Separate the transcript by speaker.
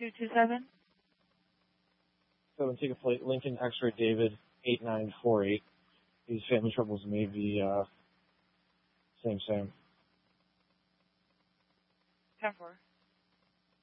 Speaker 1: 227.
Speaker 2: 7, take a flight, Lincoln X-ray David 8948. These family troubles may be, same.
Speaker 1: 10-4.